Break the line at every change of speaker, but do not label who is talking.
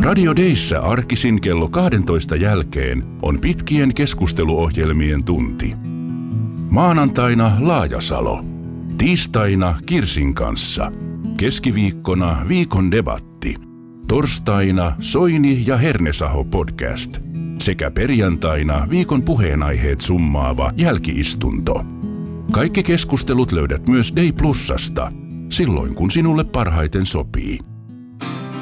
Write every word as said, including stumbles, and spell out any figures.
Radio Dayssä arkisin kello kahdentoista jälkeen on pitkien keskusteluohjelmien tunti. Maanantaina Laajasalo. Tiistaina Kirsin kanssa. Keskiviikkona Viikon debatti. Torstaina Soini ja Hernesaho podcast. Sekä perjantaina viikon puheenaiheet summaava jälkiistunto. Kaikki keskustelut löydät myös Day Plusasta, silloin kun sinulle parhaiten sopii.